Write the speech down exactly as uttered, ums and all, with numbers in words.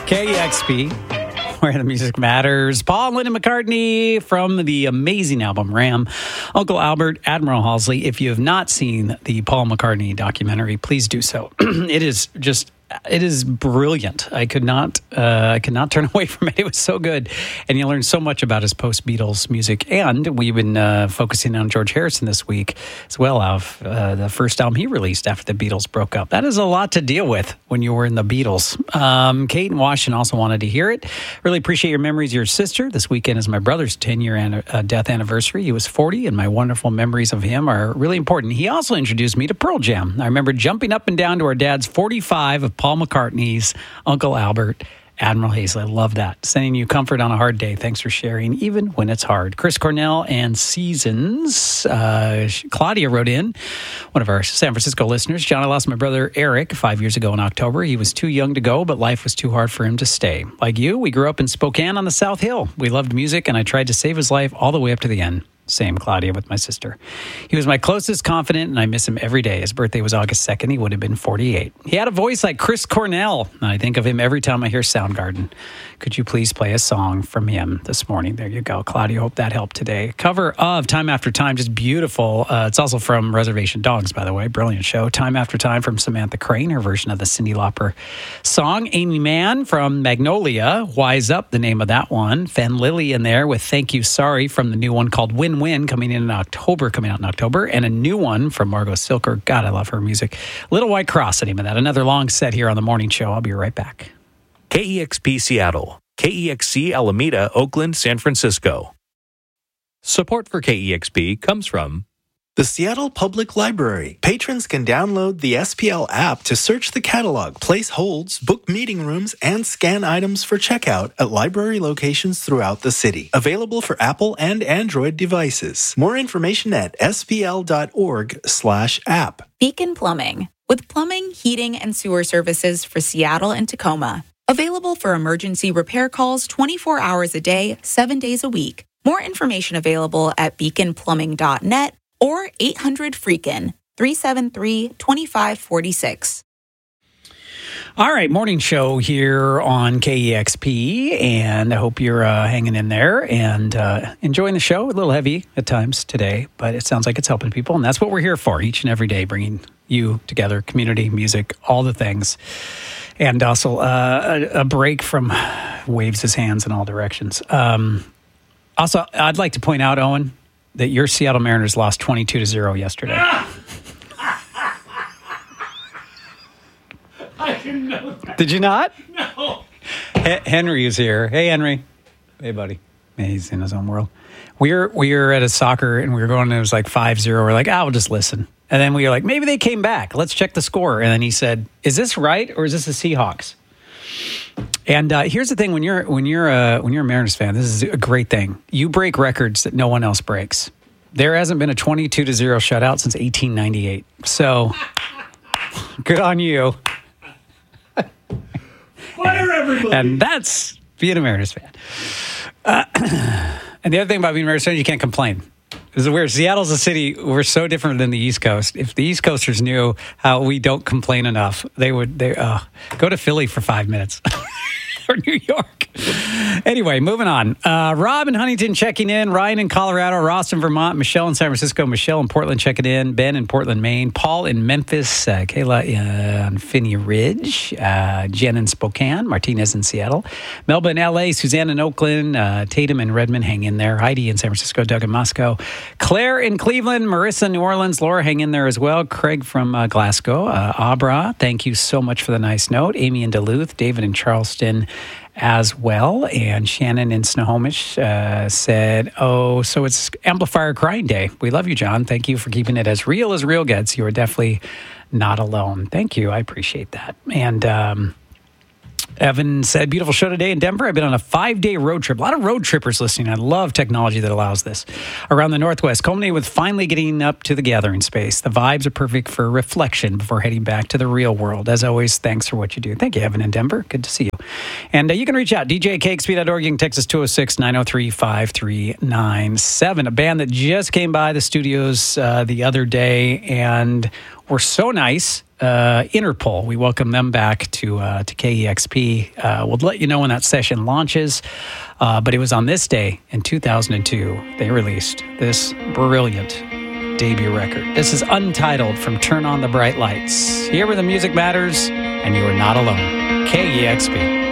K E X P, where the music matters. Paul and Linda McCartney from the amazing album Ram. Uncle Albert, Admiral Halsey. If you have not seen the Paul McCartney documentary, please do so. It is just... It is brilliant. I could not, uh, I could not turn away from it. It was so good, and you learn so much about his post-Beatles music. And we've been uh, focusing on George Harrison this week as well. Of uh, the first album he released after the Beatles broke up. That is a lot to deal with when you were in the Beatles. Um, Kate in Washington also wanted to hear it. Really appreciate your memories of your sister. This weekend is my brother's ten-year an- uh, death anniversary. He was forty, and my wonderful memories of him are really important. He also introduced me to Pearl Jam. I remember jumping up and down to our dad's forty-five of Paul McCartney's Uncle Albert, Admiral Halsey. I love that. Sending you comfort on a hard day. Thanks for sharing, even when it's hard. Chris Cornell and Seasons. Uh, Claudia wrote in, one of our San Francisco listeners. John, I lost my brother Eric five years ago in October. He was too young to go, but life was too hard for him to stay. Like you, we grew up in Spokane on the South Hill. We loved music, and I tried to save his life all the way up to the end. Same, Claudia, with my sister. He was my closest confidant, and I miss him every day. His birthday was August second. He would have been forty-eight. He had a voice like Chris Cornell, and I think of him every time I hear Soundgarden. Could you please play a song from him this morning? There you go, Claudia. Hope that helped today. Cover of Time After Time, just beautiful. Uh, it's also from Reservation Dogs, by the way. Brilliant show. Time After Time from Samantha Crane, her version of the Cyndi Lauper song. Amy Mann from Magnolia, Wise Up, the name of that one. Fen Lily in there with Thank You Sorry from the new one called Win Win, coming in in October, coming out in October, and a new one from Margot Silker. God, I love her music. Little White Cross, the name of that. Another long set here on the morning show. I'll be right back. K E X P Seattle, K E X C Alameda, Oakland, San Francisco. Support for K E X P comes from the Seattle Public Library. Patrons can download the S P L app to search the catalog, place holds, book meeting rooms, and scan items for checkout at library locations throughout the city. Available for Apple and Android devices. More information at spl.org slash app. Beacon Plumbing, with plumbing, heating, and sewer services for Seattle and Tacoma. Available for emergency repair calls twenty-four hours a day, seven days a week. More information available at beacon plumbing dot net or eight hundred freakin, three seven three, two five four six. All right, morning show here on K E X P, and I hope you're uh, hanging in there and uh, enjoying the show. A little heavy at times today, but it sounds like it's helping people, and that's what we're here for each and every day, bringing you together, community, music, all the things. And also uh, a, a break from waves his hands in all directions. Um, also, I'd like to point out, Owen, that your Seattle Mariners lost twenty-two to zero yesterday. I didn't know that. Did you not? No. H- Henry is here. Hey, Henry. Hey, buddy. He's in his own world. We were, we were at a soccer, and we were going, and it was like five zero. We're like, ah, we'll just listen. And then we were like, maybe they came back. Let's check the score. And then he said, is this right, or is this the Seahawks? And uh, here's the thing: when you're when you're a when you're a Mariners fan, this is a great thing. You break records that no one else breaks. There hasn't been a twenty-two to zero shutout since eighteen ninety-eight. So good on you. Fire everybody. And that's being a Mariners fan. Uh, and the other thing about being a Mariners fan, you can't complain. This is weird. Seattle's a city. We're so different than the East Coast. If the East Coasters knew how we don't complain enough, they would they uh, go to Philly for five minutes or New York. Anyway, moving on. Uh, Rob in Huntington checking in. Ryan in Colorado. Ross in Vermont. Michelle in San Francisco. Michelle in Portland checking in. Ben in Portland, Maine. Paul in Memphis. Uh, Kayla on Finney Ridge. Uh, Jen in Spokane. Martinez in Seattle. Melba in L A. Suzanne in Oakland. Uh, Tatum in Redmond. Hang in there. Heidi in San Francisco. Doug in Moscow. Claire in Cleveland. Marissa in New Orleans. Laura, hang in there as well. Craig from uh, Glasgow. Uh, Abra, thank you so much for the nice note. Amy in Duluth. David in Charleston as well. And Shannon in Snohomish uh, said, oh, so it's Amplifier Crying Day. We love you, John. Thank you for keeping it as real as real gets. You are definitely not alone. Thank you. I appreciate that. And um, Evan said, beautiful show today in Denver. I've been on a five-day road trip. A lot of road trippers listening. I love technology that allows this. Around the Northwest, culminating with finally getting up to the gathering space. The vibes are perfect for reflection before heading back to the real world. As always, thanks for what you do. Thank you, Evan in Denver. Good to see you. And uh, you can reach out, d j at k x p dot org. You can text us two oh six, nine oh three, five three nine seven. A band that just came by the studios uh, the other day, and were so nice. Uh, Interpol, we welcome them back to uh, to K E X P. Uh, we'll let you know when that session launches. Uh, but it was on this day in two thousand two they released this brilliant debut record. This is Untitled from Turn on the Bright Lights. Here where the music matters, and you are not alone. K E X P.